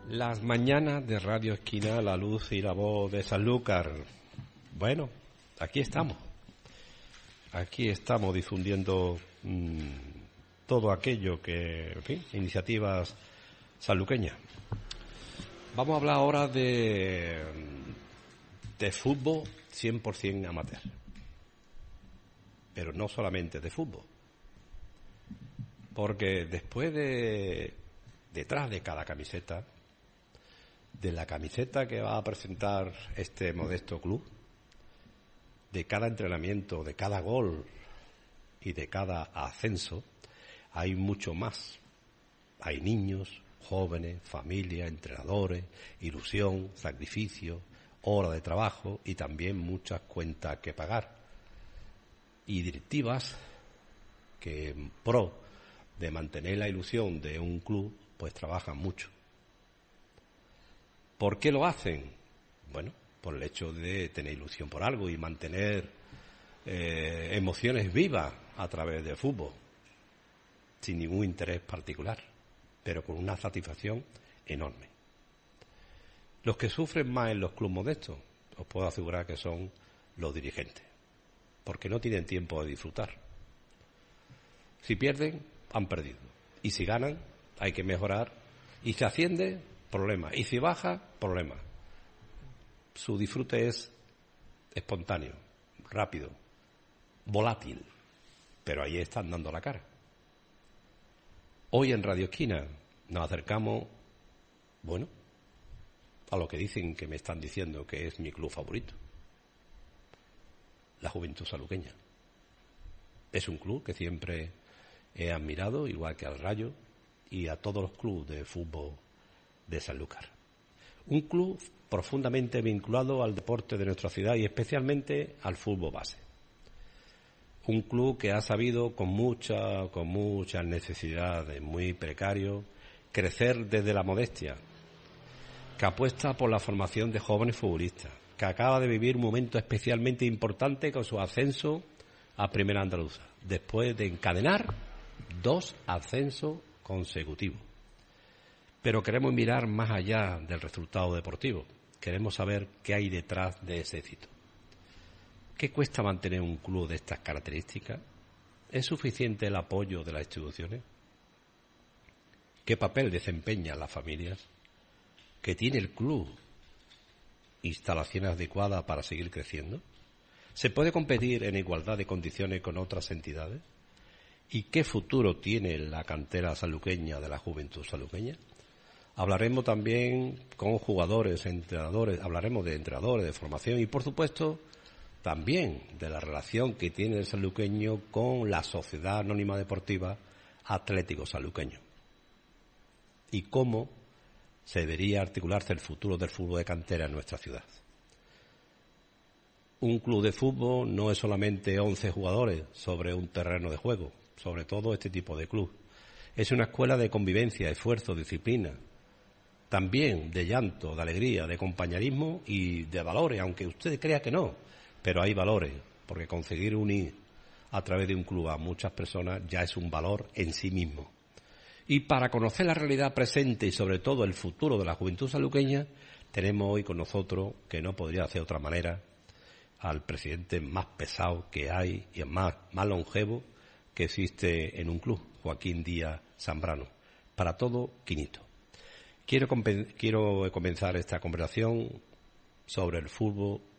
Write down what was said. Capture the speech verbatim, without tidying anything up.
Las mañanas de Radio Esquina, la luz y la voz de Sanlúcar. Bueno, aquí estamos. Aquí estamos difundiendo mmm, todo aquello que, en fin, iniciativas sanluqueñas. Vamos a hablar ahora de, de fútbol cien por ciento amateur. Pero no solamente de fútbol. Porque después de, detrás de cada camiseta, de la camiseta que va a presentar este modesto club, de cada entrenamiento, de cada gol y de cada ascenso, hay mucho más. Hay niños, jóvenes, familias, entrenadores, ilusión, sacrificio, hora de trabajo y también muchas cuentas que pagar. Y directivas que en pro de mantener la ilusión de un club, pues trabajan mucho. ¿Por qué lo hacen? Bueno, por el hecho de tener ilusión por algo y mantener eh, emociones vivas a través del fútbol, sin ningún interés particular, pero con una satisfacción enorme. Los que sufren más en los clubes modestos, os puedo asegurar que son los dirigentes, porque no tienen tiempo de disfrutar. Si pierden, han perdido. Y si ganan, hay que mejorar. Y si asciende, problema. Y si baja, problema. Su disfrute es espontáneo, rápido, volátil, pero ahí están dando la cara. Hoy en Radio Esquina nos acercamos, bueno, a lo que dicen que me están diciendo que es mi club favorito, la Juventud Sanluqueña. Es un club que siempre he admirado, igual que al Rayo y a todos los clubes de fútbol de Sanlúcar. Un club profundamente vinculado al deporte de nuestra ciudad y especialmente al fútbol base. Un club que ha sabido con mucha, con muchas necesidades, muy precario, crecer desde la modestia, que apuesta por la formación de jóvenes futbolistas, que acaba de vivir un momento especialmente importante con su ascenso a Primera Andaluza, después de encadenar dos ascensos consecutivos. Pero queremos mirar más allá del resultado deportivo. Queremos saber qué hay detrás de ese éxito. ¿Qué cuesta mantener un club de estas características? ¿Es suficiente el apoyo de las instituciones? ¿Qué papel desempeñan las familias? ¿Qué tiene el club? ¿Instalaciones adecuadas para seguir creciendo? ¿Se puede competir en igualdad de condiciones con otras entidades? ¿Y qué futuro tiene la cantera sanluqueña de la Juventud Sanluqueña? Hablaremos también con jugadores, entrenadores, hablaremos de entrenadores, de formación y, por supuesto, también de la relación que tiene el sanluqueño con la Sociedad Anónima Deportiva Atlético Sanluqueño y cómo se debería articularse el futuro del fútbol de cantera en nuestra ciudad. Un club de fútbol no es solamente once jugadores sobre un terreno de juego, sobre todo este tipo de club. Es una escuela de convivencia, esfuerzo, disciplina, también de llanto, de alegría, de compañerismo y de valores, aunque usted crea que no, pero hay valores, porque conseguir unir a través de un club a muchas personas ya es un valor en sí mismo. Y para conocer la realidad presente y sobre todo el futuro de la Juventud Sanluqueña, tenemos hoy con nosotros, que no podría hacer de otra manera, al presidente más pesado que hay y más, más longevo que existe en un club, Joaquín Díaz Zambrano. Para todo, quinito. Quiero, quiero comenzar esta conversación sobre el fútbol